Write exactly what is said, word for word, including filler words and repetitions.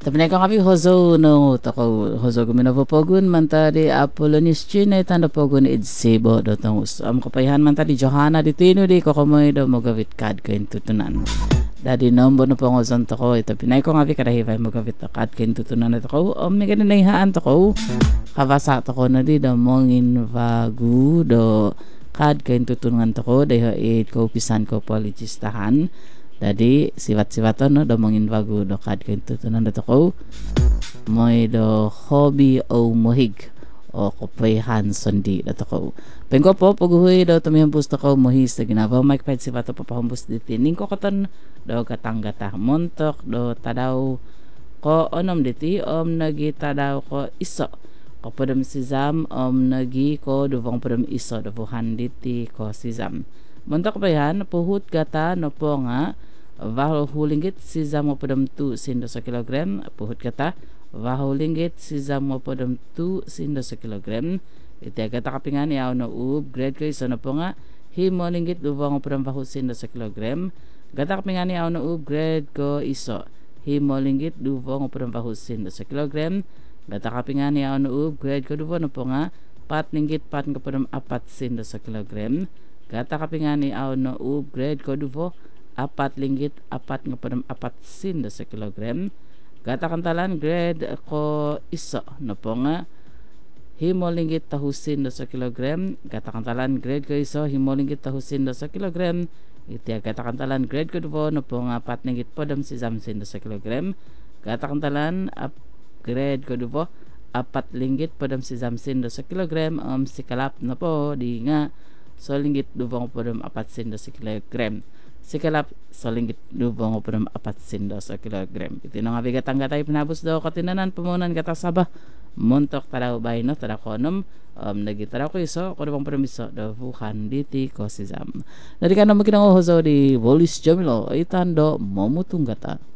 Tapos ko kami hozo no tako hozo gumina po pogun man tadi Apollonis Chine tanda pogun id sebo do tangus. Am kapayahan man tadi Johanna di tino di ko kamoy do mogawit kad kain tutunan. Dadi nombo no pongozon tako ito pinay ko kami kadahivay mogawit kad kain tutunan ito ko. Om ni ganun naihaan tako. Kabasa tako na di do mongin vagu do kad kain tutunan tako deho id ko pisan ko polichistahan. Jadi siwat-siwatan no do mongin bagu do kad kain tutunan do ko moy do hobby o mohig o kapayahan sondi do ko pengko po paguhoy do tumihang pusto ko mohis na ginaba Mike Ped siwato papahambus diti ning ko katon do katang-gata montok do tadaw ko onom diti om nagi tadaw ko iso ko padam sizam om nagi ko duvong padam iso do buhan diti ko sizam montok kapayahan puhut gata no po nga vahulinggit sizam mo padam tu sindo sa kilogram puhut kata vahulinggit sizam mo padam tu sindo sa kilogram iti agata kapingan yaw no ub grade ko iso na po nga himolinggit duvong mo padam vahu sindo sa kilogram gata kapingan yaw no ub grade ko iso himolinggit duvong mo padam vahu sindo sa kilogram gata kapingan yaw no ub grade ko duvong no po nga pat linggit pat nga padam apat sindo sa kilogram gata kapingan yaw no ub grade ko duvo apat linggit apat nga padam apat sindo sa kilogram gata kantalan grade ko iso no po nga himo linggit tahusin do sa kilogram gata kantalan grade ko iso himo linggit tahusin do sa kilogram iti gata kantalan grade ko duvo no po nga apat linggit padam sizam sindo sa kilogram gata kantalan up grade ko duvo apat linggit padam sizam sindo sa kilogram um sikalap na po di nga so linggit duvong padam apat sindo sa kilogram sikalap so linggit dubong padam apat sindo sa kilogram iti no nga bigatang gatay pinabos do katinanan pamunan gata saba montok tadaw bay no tadaw konom um nagitaraw ko iso ko dubong permiso do bukan diti ko sizam dari kana makinang hozo di Bolis Jamilo itando momutong gata